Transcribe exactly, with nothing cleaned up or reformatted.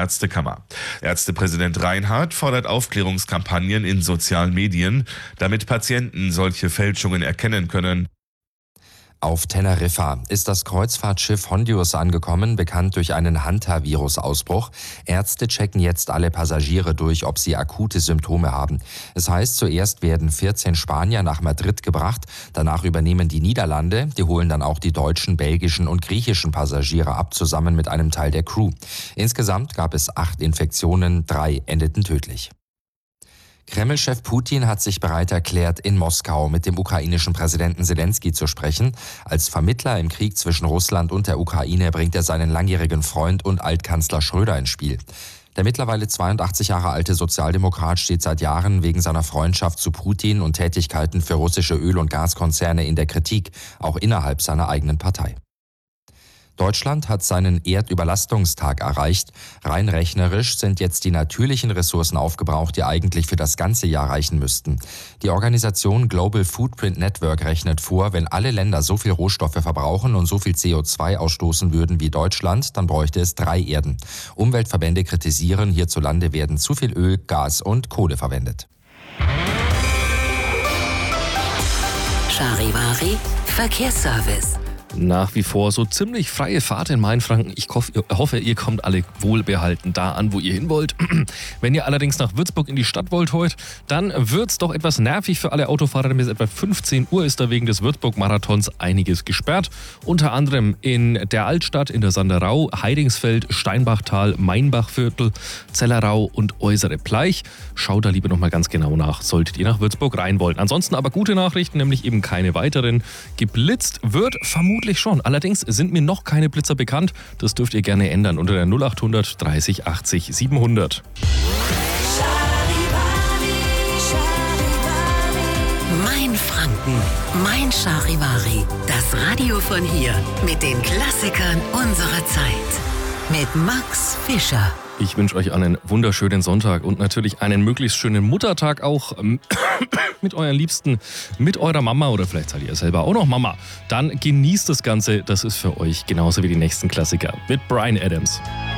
Ärztekammer. Ärztepräsident Reinhardt fordert Aufklärungskampagnen in sozialen Medien, damit Patienten solche Fälschungen erkennen können. Auf Teneriffa ist das Kreuzfahrtschiff Hondius angekommen, bekannt durch einen Hanta-Virus-Ausbruch. Ärzte checken jetzt alle Passagiere durch, ob sie akute Symptome haben. Es heißt, zuerst werden vierzehn Spanier nach Madrid gebracht, danach übernehmen die Niederlande, die holen dann auch die deutschen, belgischen und griechischen Passagiere ab, zusammen mit einem Teil der Crew. Insgesamt gab es acht Infektionen, drei endeten tödlich. Kreml-Chef Putin hat sich bereit erklärt, in Moskau mit dem ukrainischen Präsidenten Selenskyj zu sprechen. Als Vermittler im Krieg zwischen Russland und der Ukraine bringt er seinen langjährigen Freund und Altkanzler Schröder ins Spiel. Der mittlerweile zweiundachtzig Jahre alte Sozialdemokrat steht seit Jahren wegen seiner Freundschaft zu Putin und Tätigkeiten für russische Öl- und Gaskonzerne in der Kritik, auch innerhalb seiner eigenen Partei. Deutschland hat seinen Erdüberlastungstag erreicht. Rein rechnerisch sind jetzt die natürlichen Ressourcen aufgebraucht, die eigentlich für das ganze Jahr reichen müssten. Die Organisation Global Footprint Network rechnet vor, wenn alle Länder so viel Rohstoffe verbrauchen und so viel C O zwei ausstoßen würden wie Deutschland, dann bräuchte es drei Erden. Umweltverbände kritisieren, hierzulande werden zu viel Öl, Gas und Kohle verwendet. Charivari Verkehrsservice. Nach wie vor so ziemlich freie Fahrt in Mainfranken. Ich hoffe, ihr kommt alle wohlbehalten da an, wo ihr hin wollt. Wenn ihr allerdings nach Würzburg in die Stadt wollt heute, dann wird's doch etwas nervig für alle Autofahrer, denn bis etwa fünfzehn Uhr ist da wegen des Würzburg-Marathons einiges gesperrt. Unter anderem in der Altstadt, in der Sanderau, Heidingsfeld, Steinbachtal, Mainbachviertel, Zellerau und Äußere Pleich. Schaut da lieber nochmal ganz genau nach, solltet ihr nach Würzburg rein wollen. Ansonsten aber gute Nachrichten, nämlich eben keine weiteren. Geblitzt wird vermutlich schon. Allerdings sind mir noch keine Blitzer bekannt. Das dürft ihr gerne ändern unter der null achthundert dreißig achtzig siebenhundert. Mein Franken, mein Charivari. Das Radio von hier mit den Klassikern unserer Zeit. Mit Max Fischer. Ich wünsche euch einen wunderschönen Sonntag und natürlich einen möglichst schönen Muttertag auch ähm, mit euren Liebsten, mit eurer Mama oder vielleicht seid ihr selber auch noch Mama. Dann genießt das Ganze, das ist für euch genauso wie die nächsten Klassiker mit Bryan Adams.